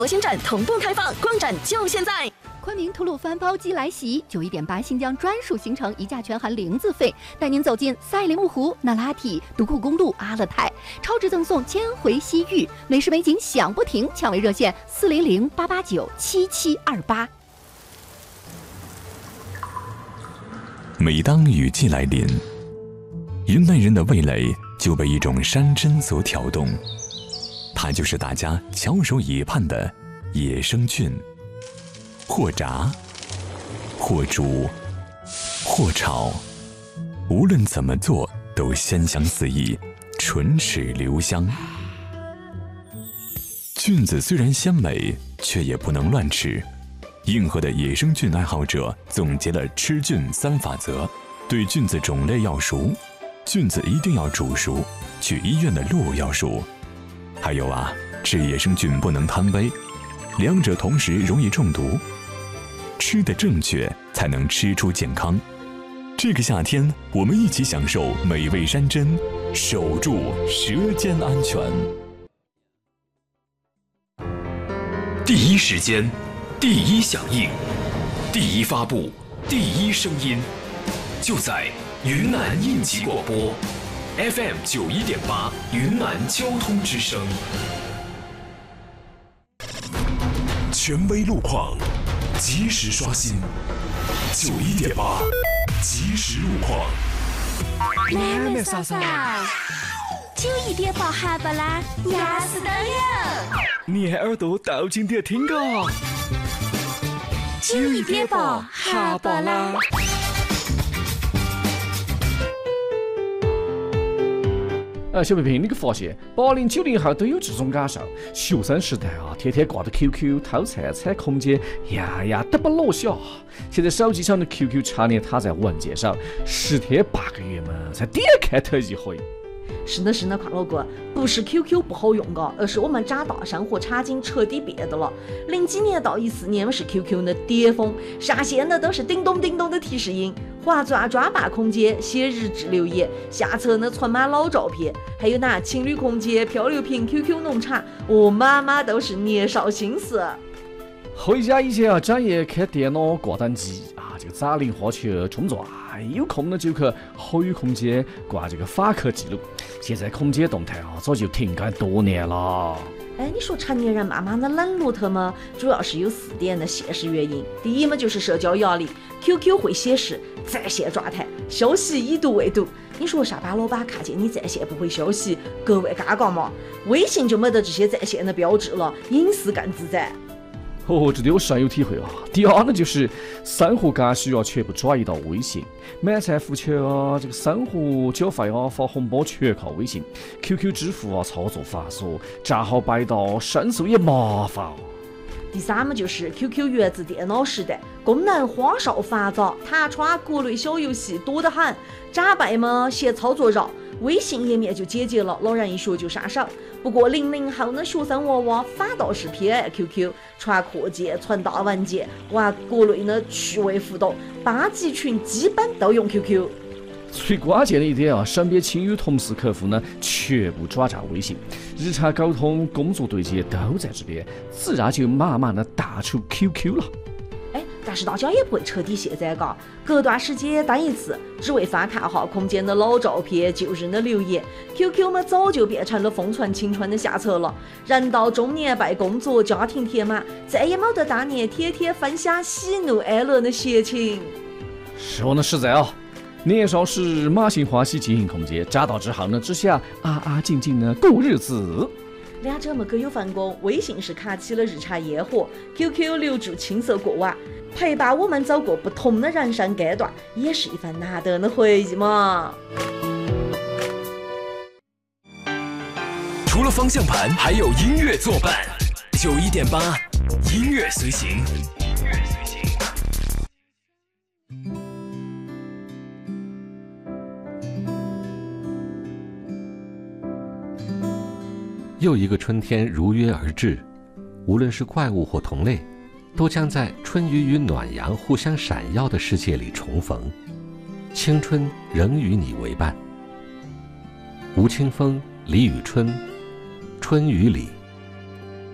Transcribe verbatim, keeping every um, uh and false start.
国新站同步开放，逛展就现在！ 昆明吐鲁番包机来袭，九一点八新疆专属行程，一价全含零自费，带您走进赛里木湖、那拉提、独库公路、阿勒泰，超值赠送千回西域，美食美景享不停，抢位热线四零零八八九七七二八。 每当雨季来临，云南人的味蕾就被一种山珍所挑动，它就是大家翘首以盼的野生菌。或炸，或煮，或炒，无论怎么做都鲜香四溢，唇齿留香。菌子虽然鲜美，却也不能乱吃。硬核的野生菌爱好者总结了吃菌三法则：对菌子种类要熟，菌子一定要煮熟，去医院的路要熟。还有啊，吃野生菌不能贪杯，两者同时容易中毒。吃得正确，才能吃出健康。这个夏天，我们一起享受美味山珍，守住舌尖安全。 第一时间，第一响应，第一发布，第一声音，就在云南应急广播 F M 九一点八，云南交通之声，权威路况。及时刷新，九一点八，及时路况。 妹妹嫂嫂，九一点八下不啦？压死都有。 你耳朵倒紧点听个。 九一点八下不啦？ 呃，小平平，你个发现八零九零后都有这种感受？学生时代啊，天天挂着 Q Q 偷菜、踩空间，呀呀得不落下。现在手机上的 Q Q 常年踏在文件上，十天八个月嘛，才点开头一回。 是的，是的，快乐哥，不是 Q Q 不好用的，而是我们长大生活场景彻底变的了。零几年到一四年是 Q Q 的巅峰，上线的都是叮咚叮咚的提示音，划抓抓把空间，写日志留言，下册呢存满老照片，还有那情侣空间、漂流瓶、Q Q 农场，我妈妈都是年少心思。 回家以前啊，整夜看电脑挂单机啊，这个找零花球冲撞，有空了就去口语空间挂这个访客记录。现在空间动态啊，早就停更多年了。 哎，你说成年人慢慢的冷落他吗？主要是有四点的现实原因。第一嘛，就是社交压力 ，Q Q 会显示在线状态，消息已读未读。你说上班老板看见你在线不回消息，格外尴尬嘛？微信就没得这些在线的标志了，隐私更自在。 哦，这点我深有体会啊。第二呢，就是生活感需要全部转移到微信，买菜付钱啊，这个生活缴费啊，发红包全靠微信。Q Q 支付啊，操作繁琐，账号摆到申诉也麻烦。 第三嘛，就是 Q Q 源自电脑时代，功能花哨繁杂，弹窗各类小游戏多得很，长辈嘛嫌操作绕，微信页面就简洁了，老人一学就上手。不过零零后的学生娃娃反倒是偏爱 Q Q， 传课件、存大文件，玩各类的趣味互动，班级群基本都用 Q Q。 最关键的一点啊，身边亲友、同事、客户呢，全部转战微信，日常沟通、工作对接都在这边，自然就慢慢的淡出 Q Q 了。 哎，但是大家也不会彻底卸载嘎，隔段时间登一次，只为翻看哈空间的老照片、旧人的留言。Q Q 嘛，早就变成了封存青春的下册了。人到中年被工作、家庭填满，再也没得当年天天分享喜怒哀乐的闲情。 说的实在啊。年少时满心欢喜经营空间，长大之后呢，只想安安静静的过日子。 两者嘛各有分工，微信是开启了日常烟火 ，Q Q 留住青涩过往，陪伴我们走过不同的人生阶段，也是一份难得的回忆嘛。 除了方向盘，还有音乐作伴。九一点八，音乐随行。 又一个春天如约而至，无论是怪物或同类，都将在春雨与暖阳互相闪耀的世界里重逢。青春仍与你为伴。吴青峰、李宇春，春雨里。